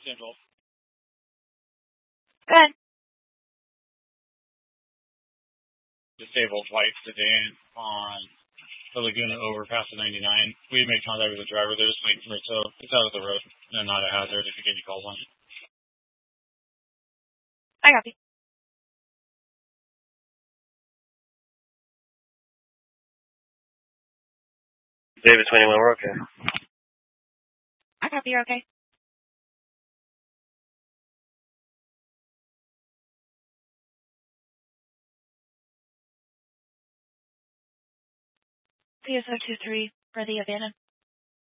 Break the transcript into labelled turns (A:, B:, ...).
A: Central.
B: Good.
A: Disabled flights today on the Laguna overpass of 99. We made contact with the driver. They're just waiting for it, so it's out of the road and not a hazard if you get any calls on it.
B: I copy.
C: David 21, we're okay.
B: I copy, you're okay. CSO 23 for the abandoned.